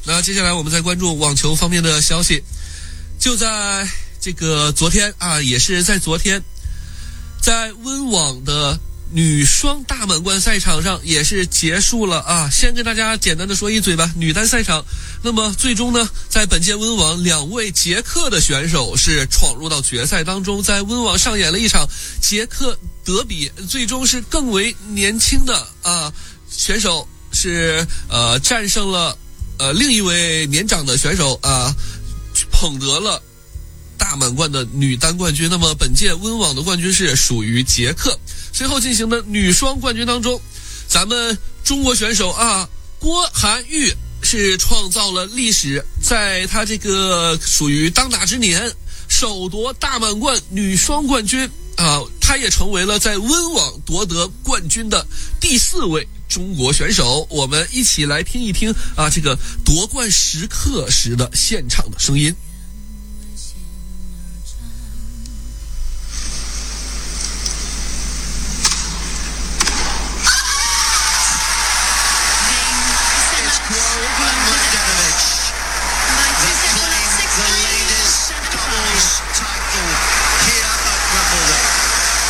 那接下来我们再关注网球方面的消息。就在这个昨天啊，也是在昨天，在温网的女双大满贯赛场上也是结束了啊。先跟大家简单的说一嘴吧，女单赛场，那么最终呢，在本届温网2位捷克的选手是闯入到决赛当中，在温网上演了一场捷克德比，最终是更为年轻的选手是战胜了另一位年长的选手捧得了大满贯的女单冠军。那么本届温网的冠军是属于捷克。随后进行的女双冠军当中，咱们中国选手郭涵玉是创造了历史，在她这个属于当打之年首夺大满贯女双冠军她也成为了在温网夺得冠军的第4位中国选手。我们一起来听一听这个夺冠时刻时的现场的声音。